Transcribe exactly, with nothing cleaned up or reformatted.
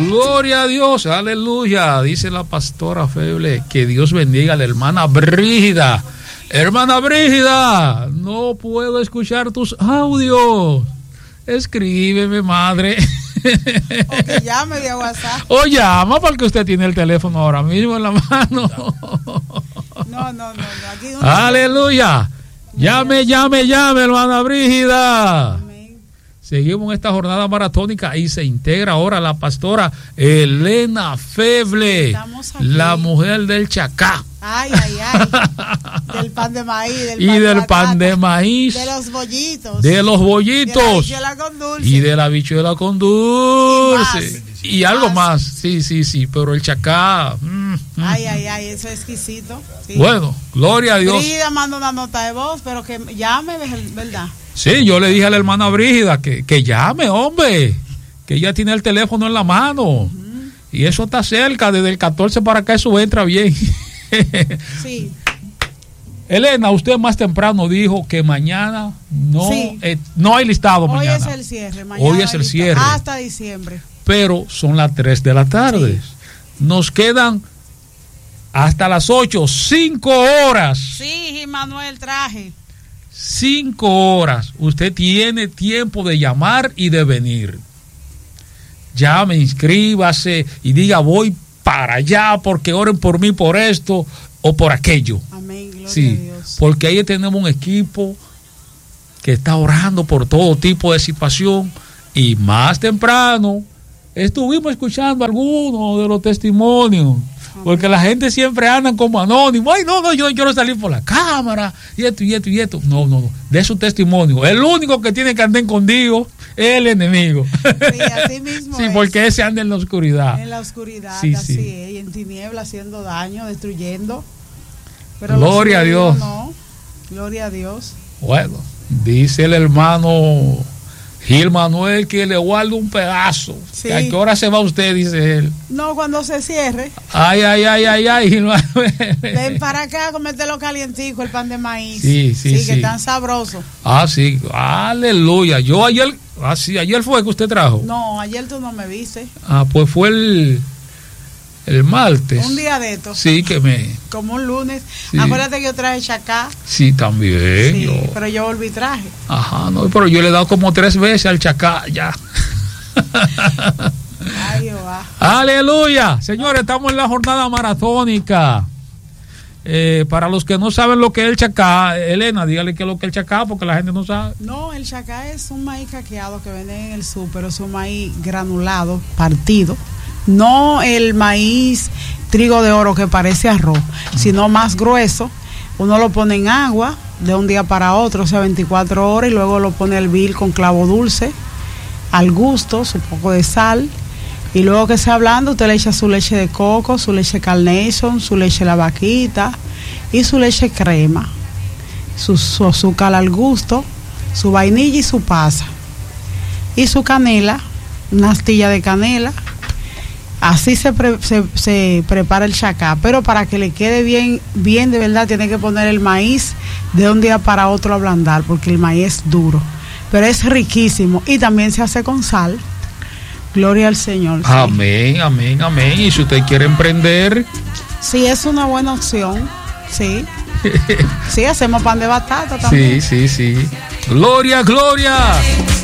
Gloria a Dios, aleluya. Dice la pastora Feble, que Dios bendiga a la hermana Brígida. Hermana Brígida, no puedo escuchar tus audios. Escríbeme, madre. O que llame vía WhatsApp. O llama, porque usted tiene el teléfono ahora mismo en la mano. No, no, no. no. Aquí no. Aleluya. Llame, llame, llame, hermana Brígida. Amén. Seguimos en esta jornada maratónica y se integra ahora la pastora Elena Feble, la mujer del Chacá. Ay, ay, ay. Del pan de maíz. Del y pan del de pan de maíz. De los bollitos. De los bollitos. De la habichuela con dulce. Y de la habichuela con dulce. Y, y algo más. más. Sí, sí, sí. Pero el Chacá. Mm, ay, ay, ay. Eso es exquisito. Sí. Bueno, gloria a Dios. Brígida manda una nota de voz, pero que llame, ¿verdad? Sí, yo le dije a la hermana Brígida que, que llame, hombre. Que ella tiene el teléfono en la mano. Uh-huh. Y eso está cerca. Desde el catorce para acá eso entra bien. Sí. Elena, usted más temprano dijo que mañana no, sí. eh, no hay listado. Hoy mañana. es el cierre. Mañana Hoy es el cierre. Hasta diciembre. Pero son las tres de la tarde. Sí. Nos quedan hasta las ocho, cinco horas. Sí, Manuel traje. Cinco horas. Usted tiene tiempo de llamar y de venir. Llame, inscríbase y diga voy para allá porque oren por mí por esto o por aquello. Amén, gloria sí, a Dios. Porque ahí tenemos un equipo que está orando por todo tipo de situación y más temprano estuvimos escuchando algunos de los testimonios. Amén. Porque la gente siempre anda como anónimo. Ay, no, no, yo no quiero salir por la cámara y esto y esto y esto. No, no, no. De su testimonio. El único que tiene que andar escondido es el enemigo. Sí, así mismo. Sí, es. Porque ese anda en la oscuridad. En la oscuridad, sí, así sí. es. Y en tiniebla haciendo daño, destruyendo. Pero gloria a Dios. No. Gloria a Dios. Bueno, dice el hermano Gil Manuel que le guarda un pedazo. Sí. ¿A qué hora se va usted? Dice él. No, cuando se cierre. Ay, ay, ay, ay, ay, Gil Manuel. Ven para acá a comértelo calientico, el pan de maíz. Sí, sí, sí. Sí, que tan sabroso. Ah, sí, aleluya. Yo ayer, ah, sí, ayer fue que usted trajo. No, ayer tú no me viste. Ah, pues fue el, el martes. Un día de estos. Sí, que me. Como un lunes. Sí. Acuérdate que yo traje Chacá. Sí, también. Sí, yo. pero yo volví traje. Ajá, no, pero yo le he dado como tres veces al Chacá, ya. Ay, Jehová. Aleluya. Señores, estamos en la jornada maratónica. Eh, para los que no saben lo que es el Chacá, Elena, dígale qué es lo que es el Chacá, porque la gente no sabe. No, el Chacá es un maíz caqueado que venden en el súper, es un maíz granulado, partido. No el maíz trigo de oro que parece arroz, sino más grueso. Uno lo pone en agua de un día para otro, o sea, veinticuatro horas, y luego lo pone a hervir con clavo dulce, al gusto, su poco de sal. Y luego que se ablanda, usted le echa su leche de coco, su leche Carnation, su leche la vaquita y su leche crema, su, su azúcar al gusto, su vainilla y su pasa. Y su canela, una astilla de canela. Así se, pre, se, se prepara el Chacá, pero para que le quede bien, bien de verdad, tiene que poner el maíz de un día para otro a ablandar, porque el maíz es duro, pero es riquísimo y también se hace con sal. Gloria al Señor. Sí. Amén, amén, amén. Y si usted quiere emprender, sí, es una buena opción. Sí, sí, hacemos pan de batata también. Sí, sí, sí. Gloria, gloria.